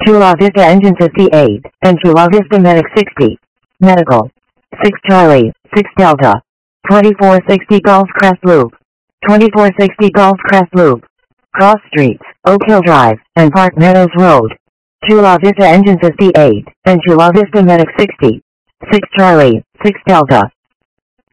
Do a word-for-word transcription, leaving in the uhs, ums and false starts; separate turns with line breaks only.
Chula Vista Engine fifty-eight, and Chula Vista Medic sixty. Medical. six Charlie, six Delta. twenty-four sixty Golf Crest Loop. twenty-four sixty Golf Crest Loop. Cross Streets, Oak Hill Drive, and Park Meadows Road. Chula Vista Engine fifty-eight, and Chula Vista Medic sixty. six Charlie, six Delta.